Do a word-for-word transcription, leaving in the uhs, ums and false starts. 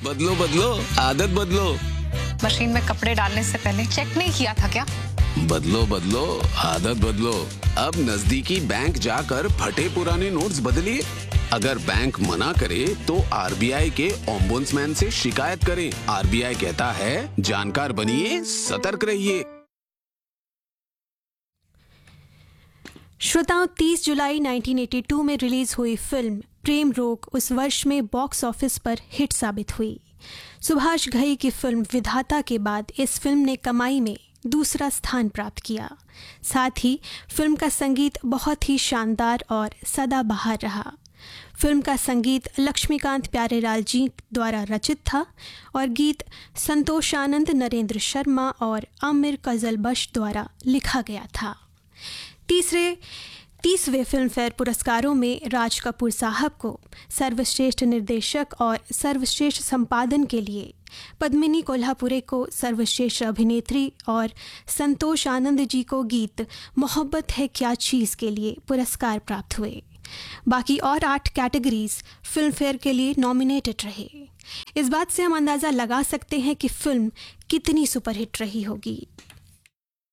बदलो बदलो आदत बदलो। मशीन में कपड़े डालने से पहले चेक नहीं किया था क्या? बदलो बदलो आदत बदलो। अब नजदीकी बैंक जाकर फटे पुराने नोट्स बदलिए। अगर बैंक मना करे तो आरबीआई के ओम्बुड्समैन से शिकायत करें। आरबीआई कहता है जानकार बनिए, सतर्क रहिए। श्रोताओं, तीस जुलाई उन्नीस सौ बयासी में रिलीज हुई फिल्म प्रेम रोग उस वर्ष में बॉक्स ऑफिस पर हिट साबित हुई। सुभाष घई की फिल्म विधाता के बाद इस फिल्म ने कमाई में दूसरा स्थान प्राप्त किया। साथ ही फिल्म का संगीत बहुत ही शानदार और सदाबहार रहा। फिल्म का संगीत लक्ष्मीकांत प्यारेलाल जी द्वारा रचित था और गीत संतोष आनंद, नरेंद्र शर्मा और आमिर कजलबश द्वारा लिखा गया था। तीसरे तीसवें फिल्मफेयर पुरस्कारों में राज कपूर साहब को सर्वश्रेष्ठ निर्देशक और सर्वश्रेष्ठ संपादन के लिए, पद्मिनी कोल्हापुरे को सर्वश्रेष्ठ अभिनेत्री और संतोष आनंद जी को गीत मोहब्बत है क्या चीज़ के लिए पुरस्कार प्राप्त हुए। बाकी और आठ कैटेगरीज फिल्मफेयर के लिए नॉमिनेटेड रहे। इस बात से हम अंदाज़ा लगा सकते हैं कि फिल्म कितनी सुपरहिट रही होगी।